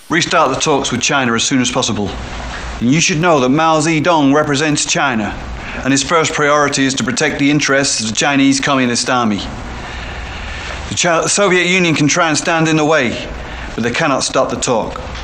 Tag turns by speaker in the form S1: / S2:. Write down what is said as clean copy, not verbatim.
S1: restart the talks with China as soon as possible. And you should know that Mao Zedong represents China, and his first priority is to protect the interests of the Chinese Communist Army. The Soviet Union can try and stand in the way, but they cannot stop the talk.